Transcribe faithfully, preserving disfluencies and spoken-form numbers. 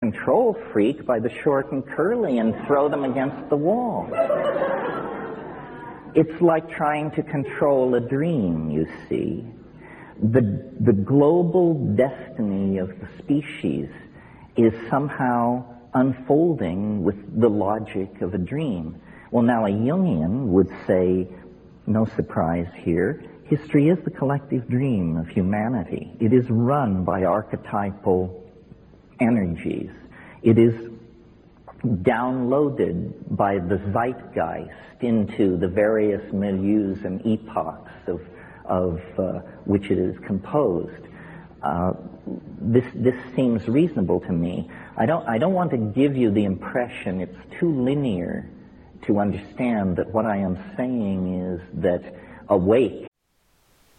control freak by the short and curly and throw them against the wall. It's like trying to control a dream, you see. The, the global destiny of the species is somehow unfolding with the logic of a dream. Well, now a Jungian would say, no surprise here, history is the collective dream of humanity. It is run by archetypal energies. It is downloaded by the zeitgeist into the various milieus and epochs of, of uh, which it is composed. Uh, this, this seems reasonable to me. I don't, I don't want to give you the impression it's too linear to understand that what I am saying is that awake